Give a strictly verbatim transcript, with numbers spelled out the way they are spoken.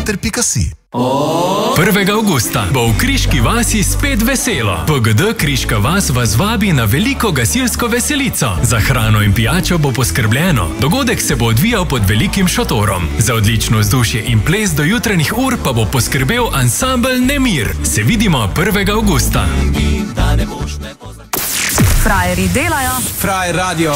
mater pika si. prvega avgusta bo v Kriški vasi spet veselo. P G D Kriška vas vas vabi na veliko gasilsko veselico. Za hrano in pijačo bo poskrbljeno. Dogodek se bo odvijal pod velikim šotorom. Za odlično vzdušje in ples do jutranjih ur pa bo poskrbel ansambel Nemir. Se vidimo prvega avgusta. Frajerji delajo, Frajer radio